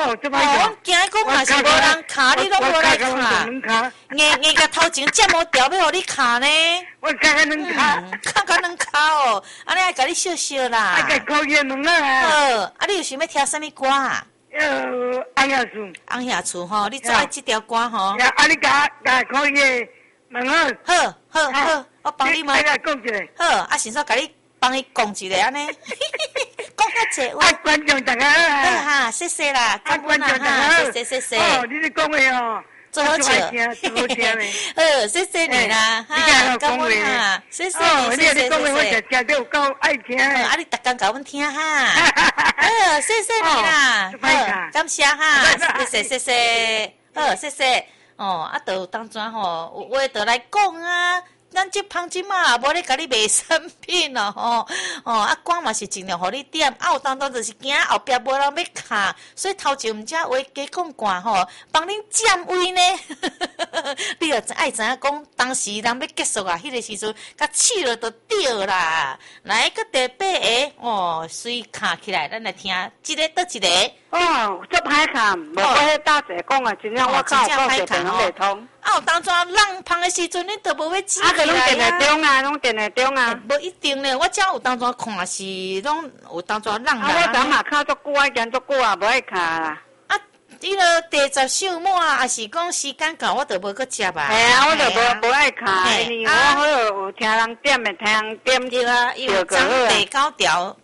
哦，这歹我惊讲若是无人卡，你拢无来卡。硬甲头前接无掉，要互你卡呢？ 我卡两卡， 卡两卡哦，安尼爱甲你笑笑啦。 爱甲考验两啊。 好，啊，你有想要听啥物歌啊？ 安雅厝。 安雅厝吼，你最爱即条歌吼。 啊，你甲考验两好。 好，我帮你问。 你来讲一个。 好，啊，先说甲你帮伊讲一个安尼。讲遐济话。 观众大家好啊。哈，谢谢啦，感恩啦哈，谢谢。 哦，你咧讲的哦。 做好笑，谢谢你啦，哈，感恩哈，谢谢你，谢谢。 我听到够爱听。 啊，你逐工甲阮听哈，谢谢你啦，感谢哈，谢谢，谢谢。哦，啊，就当阵吼，有话就来讲啊。咱即芳即嘛，无咧甲你卖产品咯，啊，光嘛是尽量互你点，啊，有当中就是惊后壁无人要卡，所以头前毋只话加讲惯吼，帮恁占位呢。你着爱知影讲，当时人要结束啊，迄个时阵，甲试了就对啦。来个第八个，哦，随卡起来，咱来听，一个倒一个。 哦，足歹卡，无过迄大姐讲啊，真正我靠讲一遍拢袂通。 啊，有当阵人芳的时阵，恁都无要记起来啊。 拢电会中啊，拢电会中啊。 无一定咧，我只有当阵看是拢有当阵人啦。 我昨嘛卡足久啊，行足久啊，无爱卡啦。 啊，迄个第10首满，也是讲时间到，我就无去接啊。 系啊，我就无爱卡，因为我好有听人点的，听人点对啊，因为总第9条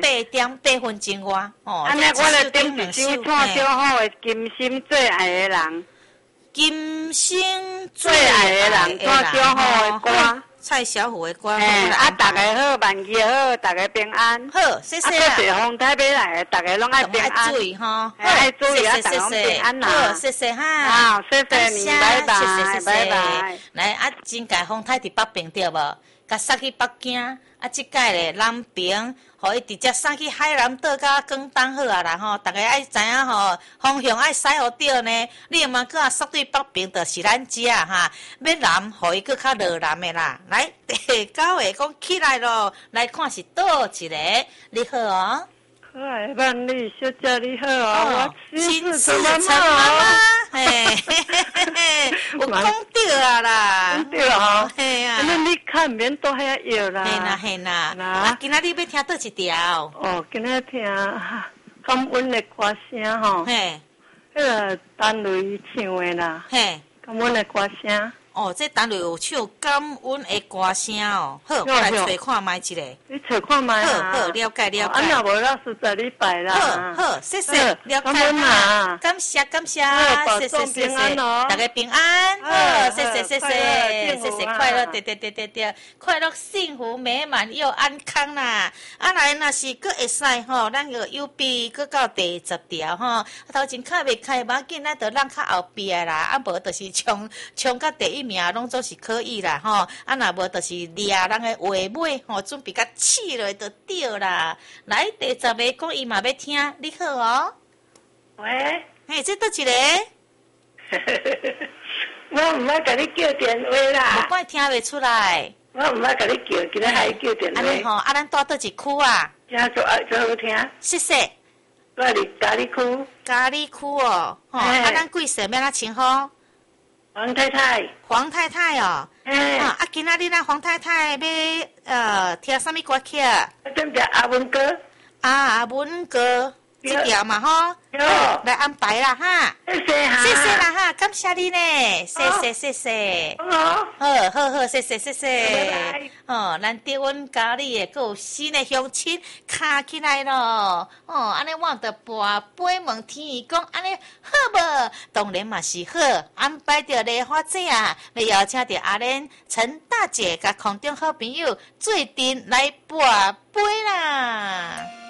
8分钟外，哦。 安尼我来点一首唱小好的《金心最爱的人》。 金星最爱的人，唱小好的歌， 蔡小虎的歌。 啊，大家好，万事好，大家平安。 好，谢谢啊。 啊，这风台要来，大家拢爱平安。 爱注意哈， 爱注意啊，大家拢平安啦。 好，谢谢哈。 好，谢谢你，拜拜，拜拜。 来啊，前届风台伫北平对无？甲杀去北京，啊，即届咧南平。互伊直接送去海南岛甲广东好啊啦吼，逐个爱知影吼，方向爱驶互对呢。你嘛搁煞对北平，就是咱遮哈。要南，互伊搁较落南的啦。来，第9个讲起来咯，来看是倒一个。你好哦。 可爱万里小姐你好哦，我亲自陈妈妈，嘿，有讲对啊啦， 讲对啊， 嘿啊， 你看免多遐药啦， 嘿啦，啊，今仔日要听倒一条？ 哦，今仔听感恩的歌声吼， 嘿， 迄个单雷唱的啦， 嘿， 感恩的歌声。 哦，这单位有唱感恩的歌声哦，好，我来找看卖一个。 你找看卖啊？好，了解。 啊，若无咱实在你拜啦。 好，谢谢，了解啦。感谢，谢谢，大家平安。好，谢谢，快乐，对，快乐幸福美满又安康啦。啊，来，若是搁会使吼，咱个右边搁到第10条吼，头前开袂开，无要紧，咱就让较后边啦。啊，无就是冲到第1名拢总是可以啦吼，啊若无就是掠人的话尾吼，准备甲试落就对啦。来第10个讲伊嘛要听，你好哦。 喂， 嘿，这倒一个？ 我毋捌甲你叫电话啦。 我听袂出来。 我毋捌甲你叫，今仔还叫电话。 安尼吼，啊咱住倒一区啊？ 听做好听。 谢谢。 我伫咖喱区。 咖喱区哦，吼，啊咱贵姓要哪称呼？ 黄太太哦，啊，今仔日咱黄太太要听啥物歌曲？ 准备阿文哥。 阿文哥，这条嘛吼，来安排啦哈。谢谢啦哈，感谢你呢，谢谢。好，谢谢。哦，咱伫阮家里诶，阁有新诶乡亲卡起来咯。哦，安尼我着跋杯问天意讲，安尼好无？当然嘛是好，安排着莲花姐啊，来邀请着阿莲、陈大姐甲空中好朋友做阵来跋杯啦。